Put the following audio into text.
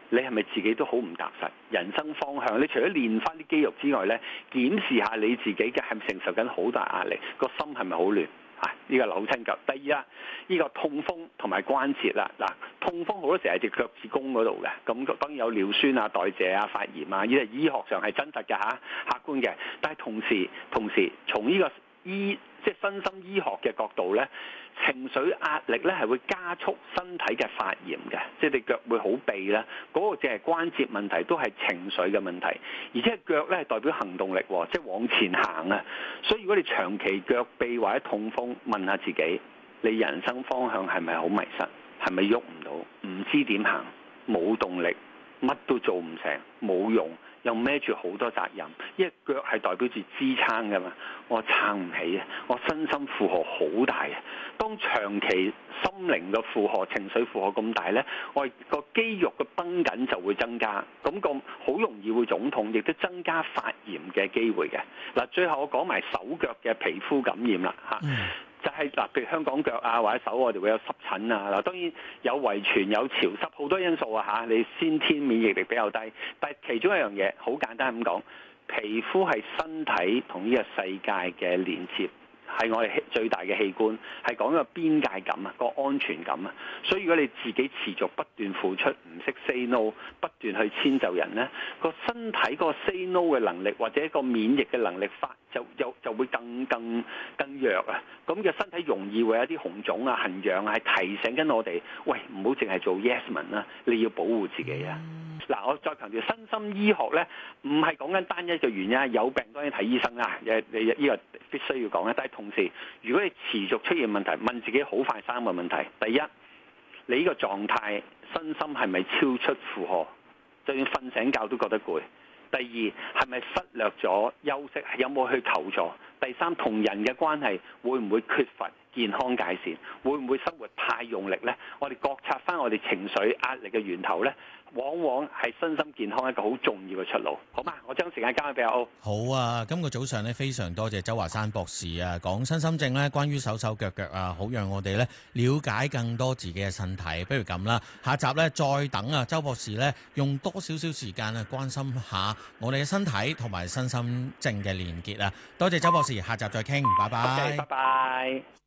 你係咪自己都好唔踏實？人生方向，你除咗練翻啲肌肉之外咧，檢視下你自己嘅係咪承受緊好大壓力，個心係咪好亂？呢個扭親腳。第二啦，呢個痛風同埋關節啦，嗱，痛風好多時係隻腳趾公嗰度嘅，咁當然有尿酸啊、代謝啊、發炎啊，呢啲醫學上係真實嘅嚇，客觀嘅。但係同時從呢個即係身心醫學嘅角度咧，情緒壓力咧係會加速身體嘅發炎嘅，即係你腳會好痹啦，嗰個淨係關節問題，都係情緒嘅問題，而且腳咧係代表行動力，即係往前行啊。所以如果你長期腳痹或者痛風，問下自己，你人生方向係咪好迷失？係咪喐唔到？唔知點行？冇動力，乜都做唔成，冇用。又孭住好多責任，因為腳係代表住支撐㗎嘛，我撐唔起啊，我身心負荷好大啊。當長期心靈嘅負荷、情緒負荷咁大呢，我個肌肉嘅繃緊就會增加，咁好容易會腫痛，亦都增加發炎嘅機會嘅。嗱，最後我講埋手腳嘅皮膚感染啦嚇。就係嗱，譬如香港腳啊，或者手，我哋會有濕疹啊。嗱，當然有遺傳、有潮濕，好多因素啊嚇。你先天免疫力比較低，但係其中一樣嘢好簡單咁講，皮膚係身體同呢個世界嘅連接，係我哋最大嘅器官，係講個邊界感啊，個安全感啊。所以如果你自己持續不斷付出，唔識 say no， 不斷去遷就人呢，個身體個 say no 嘅能力或者個免疫嘅能力就會更弱啊！咁嘅身體容易會有啲紅腫啊、痕癢啊，係提醒緊我哋，喂，唔好淨係做 yes man 啦，你要保護自己啊！嗱，我再強調，身心醫學咧，唔係講緊單一嘅原因，有病當然睇醫生啦，呢個必須要講咧。但係同時，如果你持續出現問題，問自己好快3個問題：第一，你呢個狀態身心係咪超出負荷？就算瞓醒覺都覺得攰。第二，係咪忽略咗休息？有冇去求助？第三，同人嘅關係會唔會缺乏健康界線？會唔會生活太用力呢？我哋覺察翻我哋情緒壓力嘅源頭呢，往往係身心健康一個好重要嘅出路。好嘛，我將時間交翻俾阿歐。 好啊，今個早上呢，非常多謝周華山博士啊，講身心症呢，關於手手腳腳啊，好讓我哋呢了解更多自己嘅身體。不如咁啦，下集呢，再等啊周博士呢，用多少少時間啊，關心下我哋嘅身體同埋身心症嘅連結啊。多謝周博士，下集再傾，拜拜。 拜拜。